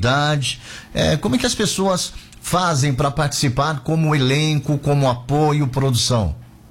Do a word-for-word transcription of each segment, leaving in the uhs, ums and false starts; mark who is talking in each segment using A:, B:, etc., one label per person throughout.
A: cidade. É, como é que as pessoas fazem para participar como elenco, como apoio, produção?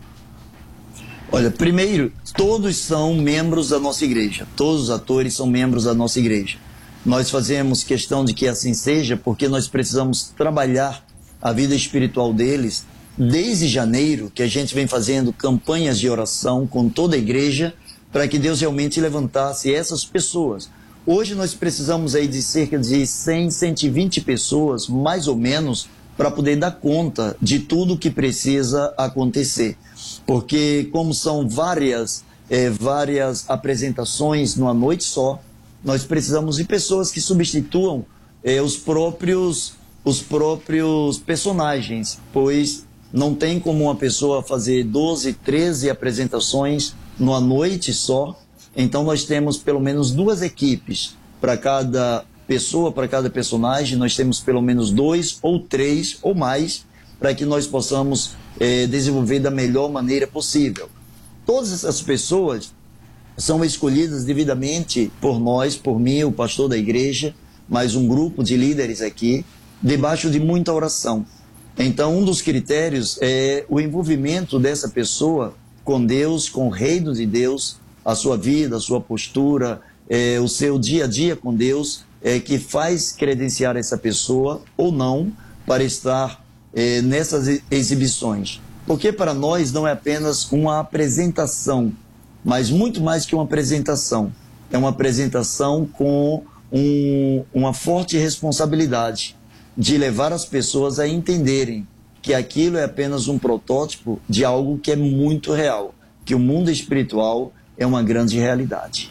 B: Olha, primeiro, todos são membros da nossa igreja. Todos os atores são membros da nossa igreja. Nós fazemos questão de que assim seja, porque nós precisamos trabalhar a vida espiritual deles desde janeiro, que a gente vem fazendo campanhas de oração com toda a igreja, para que Deus realmente levantasse essas pessoas. Hoje nós precisamos aí de cerca de cem, cento e vinte pessoas, mais ou menos, para poder dar conta de tudo que precisa acontecer. Porque como são várias, é, várias apresentações numa noite só, nós precisamos de pessoas que substituam é, os próprios, os próprios personagens, pois não tem como uma pessoa fazer doze, treze apresentações numa noite só. Então nós temos pelo menos duas equipes para cada pessoa, para cada personagem. Nós temos pelo menos dois ou três ou mais para que nós possamos é, desenvolver da melhor maneira possível. Todas essas pessoas são escolhidas devidamente por nós, por mim, o pastor da igreja, mais um grupo de líderes aqui, debaixo de muita oração. Então um dos critérios é o envolvimento dessa pessoa com Deus, com o reino de Deus, a sua vida, a sua postura, é, o seu dia a dia com Deus, é, que faz credenciar essa pessoa ou não para estar é, nessas exibições. Porque para nós não é apenas uma apresentação, mas muito mais que uma apresentação. É uma apresentação com um, uma forte responsabilidade de levar as pessoas a entenderem que aquilo é apenas um protótipo de algo que é muito real, que o mundo espiritual é uma grande realidade.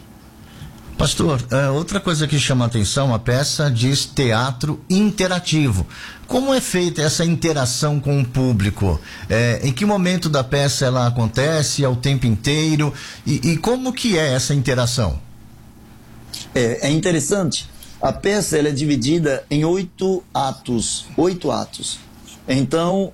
A: Pastor, outra coisa que chama a atenção, a peça diz teatro interativo. Como é feita essa interação com o público? É, em que momento da peça ela acontece, ao tempo inteiro? E, e como que é essa interação?
B: É, é interessante. A peça ela é dividida em oito atos. Oito atos. Então,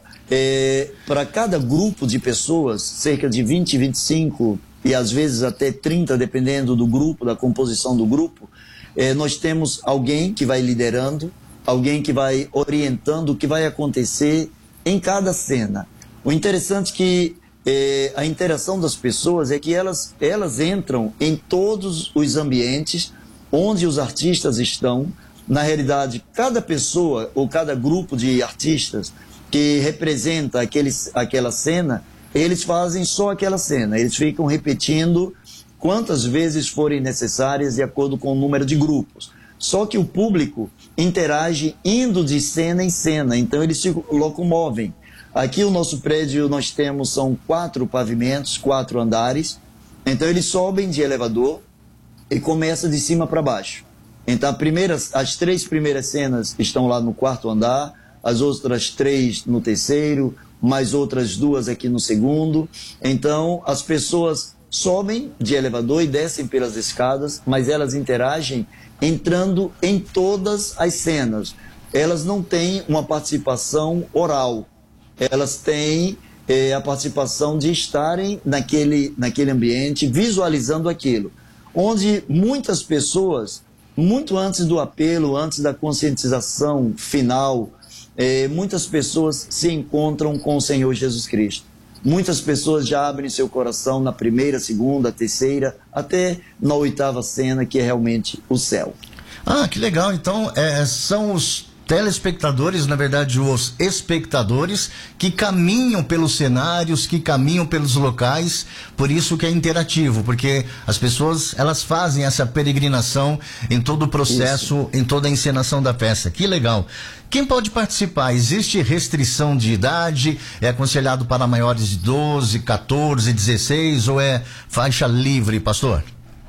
B: é, para cada grupo de pessoas, cerca de vinte, vinte e cinco e às vezes até trinta, dependendo do grupo, da composição do grupo, é, nós temos alguém que vai liderando, alguém que vai orientando o que vai acontecer em cada cena. O interessante é que é, a interação das pessoas é que elas, elas entram em todos os ambientes onde os artistas estão. Na realidade, cada pessoa ou cada grupo de artistas que representa aquele, aquela cena, eles fazem só aquela cena, eles ficam repetindo quantas vezes forem necessárias de acordo com o número de grupos. Só que o público interage indo de cena em cena, então eles se locomovem. Aqui o nosso prédio nós temos são quatro pavimentos, quatro andares, então eles sobem de elevador e começam de cima para baixo. Então a primeira, as três primeiras cenas estão lá no quarto andar, as outras três no terceiro, mais outras duas aqui no segundo. Então as pessoas sobem de elevador e descem pelas escadas, mas elas interagem entrando em todas as cenas. Elas não têm uma participação oral, elas têm é, a participação de estarem naquele, naquele ambiente, visualizando aquilo. Onde muitas pessoas, muito antes do apelo, antes da conscientização final, é, muitas pessoas se encontram com o Senhor Jesus Cristo. Muitas pessoas já abrem seu coração na primeira, segunda, terceira, até na oitava cena, que é realmente o céu.
A: Ah, que legal. Então, é, são os telespectadores, na verdade, os espectadores, que caminham pelos cenários, que caminham pelos locais, por isso que é interativo, porque as pessoas, elas fazem essa peregrinação em todo o processo, isso. Em toda a encenação da peça. Que legal. Quem pode participar? Existe restrição de idade? É aconselhado para maiores de doze, quatorze, dezesseis ou é faixa livre, pastor?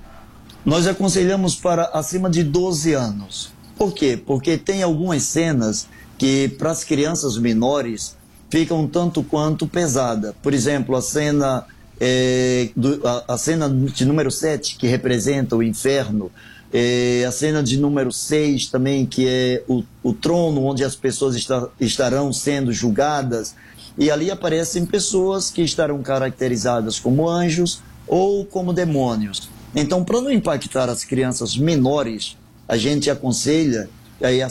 B: Nós aconselhamos para acima de doze anos. Por quê? Porque tem algumas cenas que para as crianças menores ficam tanto quanto pesada. Por exemplo, a cena, é, do, a, a cena de número sete, que representa o inferno, é, a cena de número seis também, que é o, o trono onde as pessoas está, estarão sendo julgadas, e ali aparecem pessoas que estarão caracterizadas como anjos ou como demônios. Então, para não impactar as crianças menores, a gente aconselha aí